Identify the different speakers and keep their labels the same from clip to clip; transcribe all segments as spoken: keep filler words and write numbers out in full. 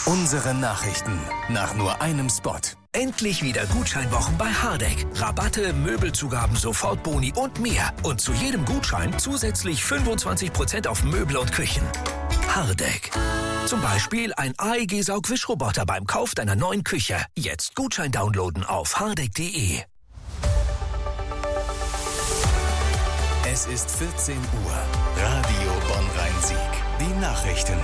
Speaker 1: Unsere Nachrichten nach nur einem Spot. Endlich wieder Gutscheinwochen bei Hardegg. Rabatte, Möbelzugaben, Sofortboni und mehr. Und zu jedem Gutschein zusätzlich fünfundzwanzig Prozent auf Möbel und Küchen. Hardegg. Zum Beispiel ein A E G-Saugwischroboter beim Kauf deiner neuen Küche. Jetzt Gutschein downloaden auf hardegg punkt de. Es ist vierzehn Uhr. Radio Bonn-Rhein-Sieg. Die Nachrichten.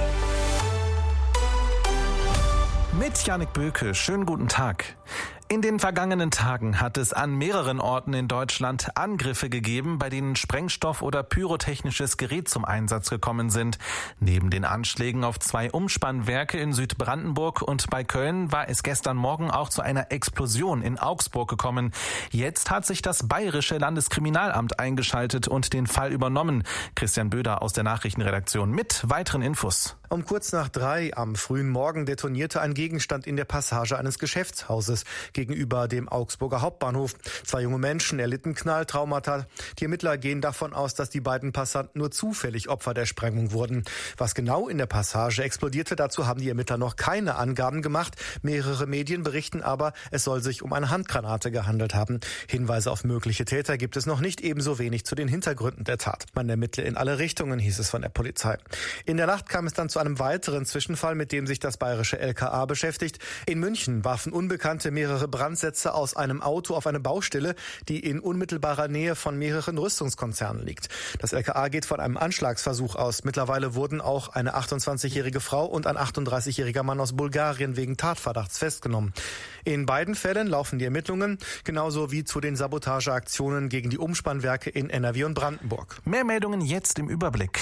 Speaker 2: Mit Janik Böke, schönen guten Tag. In den vergangenen Tagen hat es an mehreren Orten in Deutschland Angriffe gegeben, bei denen Sprengstoff oder pyrotechnisches Gerät zum Einsatz gekommen sind. Neben den Anschlägen auf zwei Umspannwerke in Südbrandenburg und bei Köln war es gestern Morgen auch zu einer Explosion in Augsburg gekommen. Jetzt hat sich das Bayerische Landeskriminalamt eingeschaltet und den Fall übernommen. Christian Böder aus der Nachrichtenredaktion mit weiteren Infos.
Speaker 3: Um kurz nach drei am frühen Morgen detonierte ein Gegenstand in der Passage eines Geschäftshauses gegenüber dem Augsburger Hauptbahnhof. Zwei junge Menschen erlitten Knalltraumata. Die Ermittler gehen davon aus, dass die beiden Passanten nur zufällig Opfer der Sprengung wurden. Was genau in der Passage explodierte, dazu haben die Ermittler noch keine Angaben gemacht. Mehrere Medien berichten aber, es soll sich um eine Handgranate gehandelt haben. Hinweise auf mögliche Täter gibt es noch nicht, ebenso wenig zu den Hintergründen der Tat. Man ermittle in alle Richtungen, hieß es von der Polizei. In der Nacht kam es dann zu einem weiteren Zwischenfall, mit dem sich das bayerische L K A beschäftigt. In München warfen Unbekannte mehrere Brandsätze aus einem Auto auf eine Baustelle, die in unmittelbarer Nähe von mehreren Rüstungskonzernen liegt. Das L K A geht von einem Anschlagsversuch aus. Mittlerweile wurden auch eine achtundzwanzigjährige Frau und ein achtunddreißigjähriger Mann aus Bulgarien wegen Tatverdachts festgenommen. In beiden Fällen laufen die Ermittlungen, genauso wie zu den Sabotageaktionen gegen die Umspannwerke in N R W und Brandenburg.
Speaker 2: Mehr Meldungen jetzt im Überblick.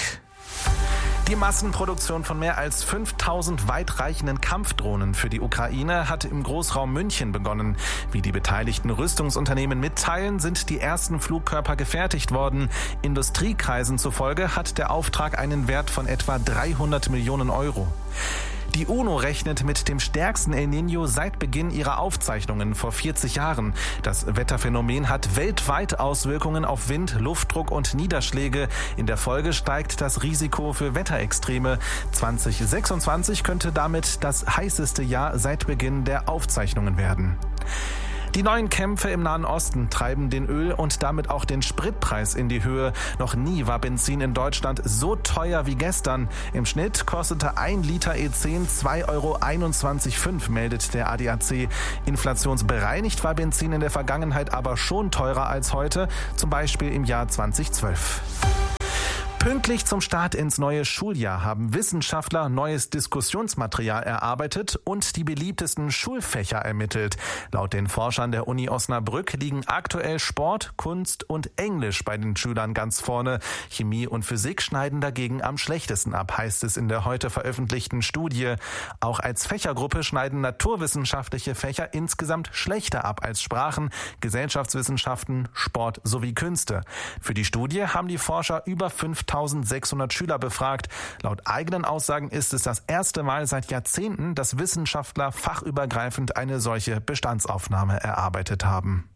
Speaker 2: Die Massenproduktion von mehr als fünftausend weitreichenden Kampfdrohnen für die Ukraine hat im Großraum München begonnen. Wie die beteiligten Rüstungsunternehmen mitteilen, sind die ersten Flugkörper gefertigt worden. Industriekreisen zufolge hat der Auftrag einen Wert von etwa dreihundert Millionen Euro. Die UNO rechnet mit dem stärksten El Niño seit Beginn ihrer Aufzeichnungen vor vierzig Jahren. Das Wetterphänomen hat weltweit Auswirkungen auf Wind, Luftdruck und Niederschläge. In der Folge steigt das Risiko für Wetterextreme. zwanzig sechsundzwanzig könnte damit das heißeste Jahr seit Beginn der Aufzeichnungen werden. Die neuen Kämpfe im Nahen Osten treiben den Öl- und damit auch den Spritpreis in die Höhe. Noch nie war Benzin in Deutschland so teuer wie gestern. Im Schnitt kostete ein Liter E zehn zwei Euro einundzwanzig Komma fünf, meldet der A D A C. Inflationsbereinigt war Benzin in der Vergangenheit aber schon teurer als heute, zum Beispiel im Jahr zweitausendzwölf. Pünktlich zum Start ins neue Schuljahr haben Wissenschaftler neues Diskussionsmaterial erarbeitet und die beliebtesten Schulfächer ermittelt. Laut den Forschern der Uni Osnabrück liegen aktuell Sport, Kunst und Englisch bei den Schülern ganz vorne. Chemie und Physik schneiden dagegen am schlechtesten ab, heißt es in der heute veröffentlichten Studie. Auch als Fächergruppe schneiden naturwissenschaftliche Fächer insgesamt schlechter ab als Sprachen, Gesellschaftswissenschaften, Sport sowie Künste. Für die Studie haben die Forscher über fünftausendsechshundert Schüler befragt. Laut eigenen Aussagen ist es das erste Mal seit Jahrzehnten, dass Wissenschaftler fachübergreifend eine solche Bestandsaufnahme erarbeitet haben.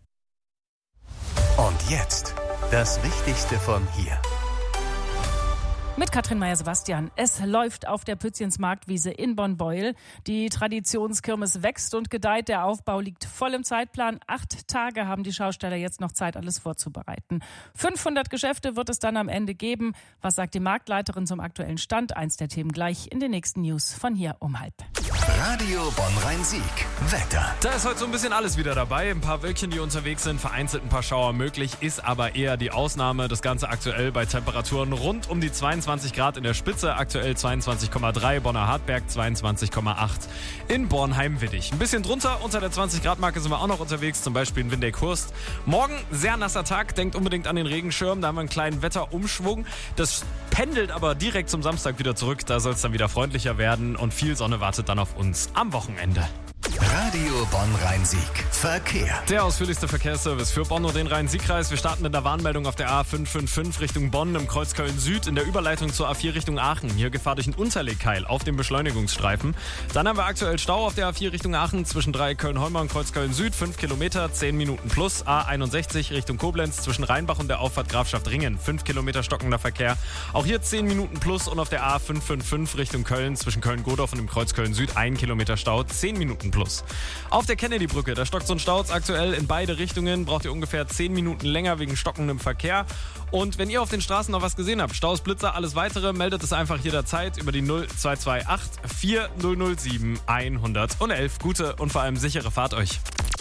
Speaker 1: Und jetzt das Wichtigste von hier.
Speaker 4: Mit Katrin Meyer-Sebastian. Es läuft auf der Pützchens Marktwiese in Bonn-Beuel. Die Traditionskirmes wächst und gedeiht. Der Aufbau liegt voll im Zeitplan. Acht Tage haben die Schausteller jetzt noch Zeit, alles vorzubereiten. fünfhundert Geschäfte wird es dann am Ende geben. Was sagt die Marktleiterin zum aktuellen Stand? Eins der Themen gleich in den nächsten News von hier um halb.
Speaker 1: Radio Bonn-Rhein-Sieg. Wetter.
Speaker 5: Da ist heute so ein bisschen alles wieder dabei. Ein paar Wölkchen, die unterwegs sind, vereinzelt ein paar Schauer möglich, ist aber eher die Ausnahme. Das Ganze aktuell bei Temperaturen rund um die zweiundzwanzig Grad in der Spitze, aktuell zweiundzwanzig Komma drei, Bonner Hartberg zweiundzwanzig Komma acht, in Bornheim-Widdig. Ein bisschen drunter, unter der zwanzig Grad Marke sind wir auch noch unterwegs, zum Beispiel in Windeck-Hurst. Morgen sehr nasser Tag, denkt unbedingt an den Regenschirm, da haben wir einen kleinen Wetterumschwung. Das pendelt aber direkt zum Samstag wieder zurück, da soll es dann wieder freundlicher werden und viel Sonne wartet dann auf uns am Wochenende.
Speaker 1: Radio Radio Bonn-Rhein-Sieg. Verkehr.
Speaker 5: Der ausführlichste Verkehrsservice für Bonn und den Rhein-Sieg-Kreis. Wir starten mit einer Warnmeldung auf der A fünf fünf fünf Richtung Bonn im Kreuz Köln-Süd in der Überleitung zur A vier Richtung Aachen. Hier Gefahr durch einen Unterlegkeil auf dem Beschleunigungsstreifen. Dann haben wir aktuell Stau auf der A vier Richtung Aachen zwischen drei Köln-Holmer und Kreuz Köln-Süd. fünf Kilometer, zehn Minuten plus. A einundsechzig Richtung Koblenz zwischen Rheinbach und der Auffahrt Grafschaft Ringen. fünf Kilometer stockender Verkehr. Auch hier zehn Minuten plus und auf der A fünf fünf fünf Richtung Köln zwischen Köln-Godorf und dem Kreuz Köln-Süd ein Kilometer Stau, zehn Minuten plus. Auf der Kennedy-Brücke, da stockt so ein Stau aktuell in beide Richtungen, braucht ihr ungefähr zehn Minuten länger wegen stockendem Verkehr. Und wenn ihr auf den Straßen noch was gesehen habt, Staus, Blitzer, alles weitere, meldet es einfach jederzeit über die null zwei zwei acht vier null null sieben hundertelf. Gute und vor allem sichere Fahrt euch.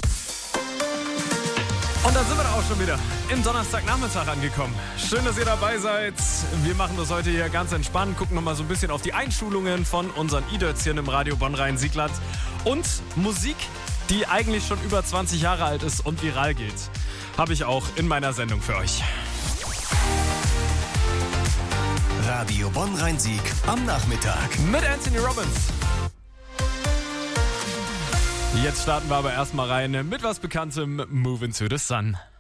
Speaker 5: Und dann sind wir da auch schon wieder im Donnerstagnachmittag angekommen. Schön, dass ihr dabei seid. Wir machen das heute hier ganz entspannt, gucken nochmal so ein bisschen auf die Einschulungen von unseren I-Dötzchen im Radio Bonn-Rhein-Siegland und Musik, die eigentlich schon über zwanzig Jahre alt ist und viral geht. Habe ich auch in meiner Sendung für euch.
Speaker 1: Radio Bonn-Rhein-Sieg am Nachmittag.
Speaker 5: Mit Anthony Robbins. Jetzt starten wir aber erstmal rein mit was Bekanntem, Moving to the Sun.